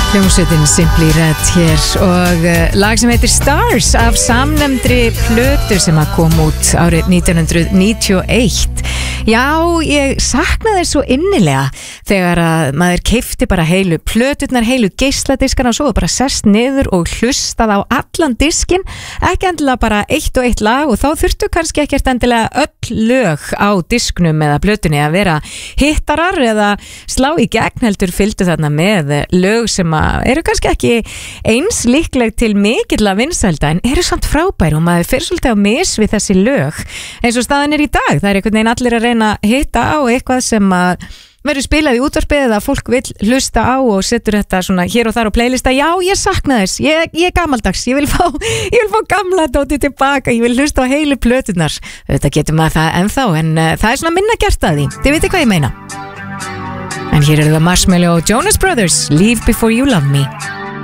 Hljómsveitin Simply Red hér og lag sem heitir Stars af samnefndri plötu sem að kom út árið 1991. Já, ég saknaði þess svo innilega þegar að maður keypti bara heilu plöturnar, heilu geisladiskana og svo bara sest niður og hlustað á allan diskin, ekki endilega bara eitt og eitt lag og þá þurftu kannski ekkert endilega öll lög á disknum eða plötunni að vera hittarar eða slá í gegn, heldur fylgdu þarna með lög sem eru kannski ekki eins líkleg til mikilla vinsælda en eru samt frábær og maður fer svolítið á mis við þessi lög eins og staðan í dag. Það einhvern veginn allir að reyna að hitta á eitthvað sem að verður spilað í útvarpið eða fólk vill hlusta á og setur þetta svona hér og þar á playlista. Já, ég sakna þess, ég er gamaldags, ég vil fá gamla dótið tilbaka, ég vil hlusta á heilu plöturnar. Þetta getur maður það ennþá en það er svona minna gert að því, þið veitir hvað ég meina. En hér eru það Marshmello og Jonas Brothers, Leave Before You Love Me.